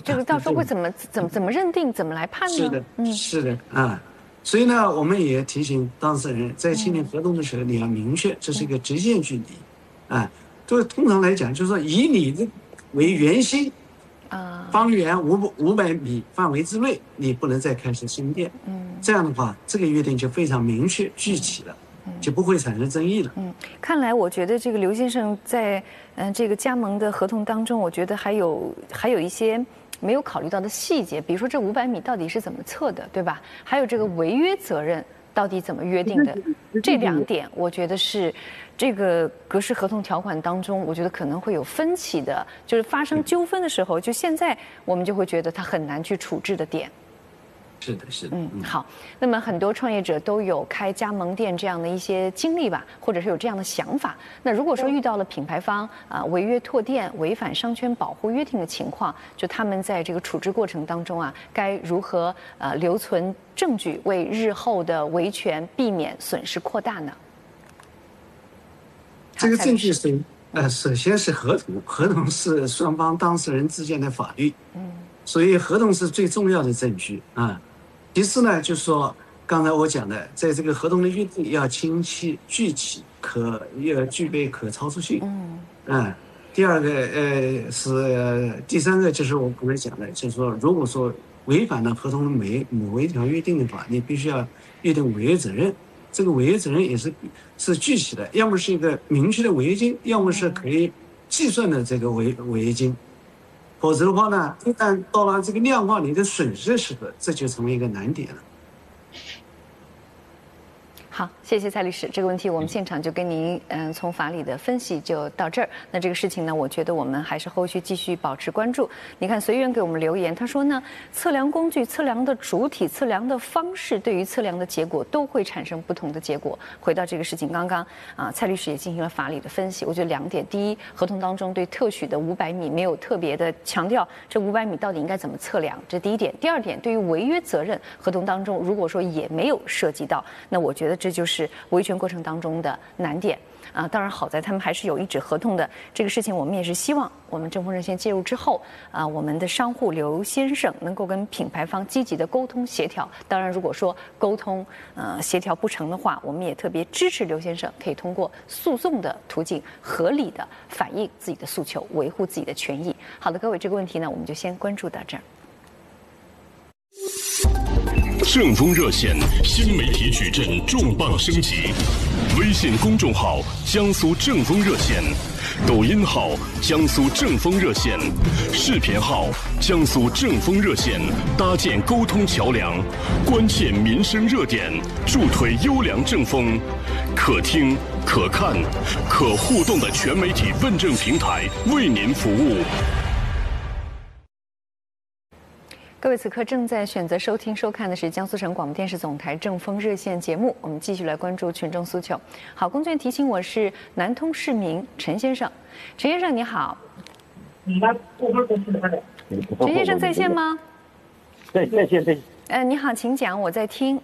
这个到时候会怎么认定，怎么来判呢？ 是的，是的啊。所以呢，我们也提醒当事人，在签订合同的时候，你要明确这是一个直线距离，啊，就通常来讲，就是说以你的为圆心，方圆500米范围之内，你不能再开设新店。这样的话，这个约定就非常明确具体了，就不会产生争议了。 看来我觉得这个刘先生在这个加盟的合同当中，我觉得还有一些没有考虑到的细节，比如说这500米到底是怎么测的，对吧？还有这个违约责任到底怎么约定的？这2点，我觉得是这个格式合同条款当中，我觉得可能会有分歧的，就是发生纠纷的时候，就现在我们就会觉得它很难去处置的点。 是的，是的。 好。那么很多创业者都有开加盟店这样的一些经历吧，或者是有这样的想法。那如果说遇到了品牌方违约拓店、违反商圈保护约定的情况，就他们在这个处置过程当中该如何留存证据，为日后的维权避免损失扩大呢？ 这个证据是首先是合同，合同是双方当事人之间的法律，所以合同是最重要的证据啊。其次呢，就是说刚才我讲的，在这个合同的约定要清晰具体，要具备可操作性。第二个第三个就是我刚才讲的，就是说如果说违反了合同的某一条约定的话，你必须要约定违约责任。这个违约责任也是具体的，要么是一个明确的违约金，要么是可以计算的这个违约金。否则的话呢，一旦到了这个量化你的损失的时候，这就成为一个难点了。 好，谢谢蔡律师。这个问题我们现场就跟您从法理的分析就到这儿。那这个事情呢，我觉得我们还是后续继续保持关注。你看随缘给我们留言，他说呢，测量工具、测量的主体、测量的方式，对于测量的结果都会产生不同的结果。回到这个事情，刚刚蔡律师也进行了法理的分析。我觉得2点：第一，合同当中对特许的500米没有特别的强调这500米到底应该怎么测量，这第一点。第二点，对于违约责任，合同当中如果说也没有涉及到，那我觉得这就是维权过程当中的难点当然好在他们还是有一纸合同的，这个事情我们也是希望我们正风热线介入之后我们的商户刘先生能够跟品牌方积极的沟通协调。当然如果说沟通协调不成的话，我们也特别支持刘先生可以通过诉讼的途径合理的反映自己的诉求，维护自己的权益。好的，各位，这个问题呢我们就先关注到这儿。 正风热线新媒体矩阵重磅升级，微信公众号江苏正风热线，抖音号江苏正风热线，视频号江苏正风热线，搭建沟通桥梁，关切民生热点，助推优良正风，可听可看可互动的全媒体问政平台，为您服务。 各位此刻正在选择收听收看的是江苏省广播电视总台正风热线节目，我们继续来关注群众诉求。好，工作人员提醒我是南通市民陈先生。陈先生你好。陈先生在线吗？ 对，在线对。 你好，请讲，我在听。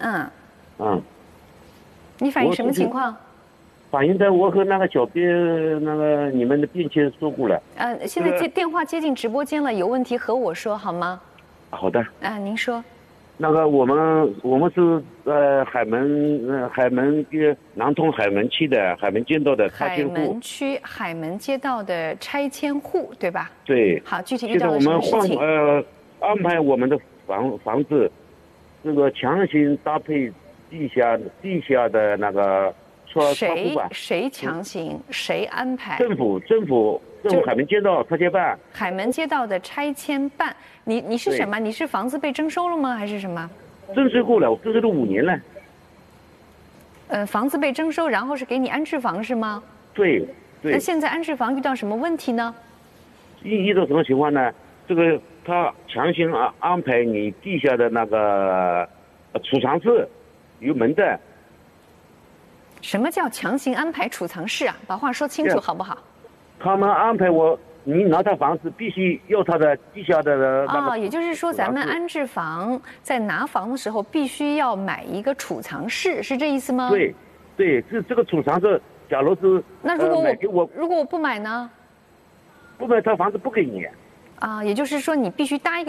你反映什么情况？ 反映的我和那个小编你们的编辑说过了。 现在电话接进直播间了，有问题和我说好吗？ 好的。 您说。 那个我们是海门南通海门区的海门街道的拆迁户。 海门区海门街道的拆迁户，对吧？ 对。 好，具体遇到了什么事情？ 安排我们的房子，这个强行搭配地下的那个谁强行？谁安排？ 政府海门街道拆迁办。 海门街道的拆迁办，你是什么？你是房子被征收了吗？还是什么？ 征收过了，我征收了5年了。房子被征收，然后是给你安置房是吗？ 对。 那现在安置房遇到什么问题呢？ 遇到什么情况呢？这个他强行安排你地下的那个储藏室有门的。 什么叫强行安排储藏室啊？把话说清楚好不好？ 他们安排你拿他房子必须要他的地下的也就是说咱们安置房在拿房的时候必须要买一个储藏室，是这意思吗？ 对，这个储藏室，假如是那如果我不买呢？ 不买他房子不给你。 也就是说你必须搭一个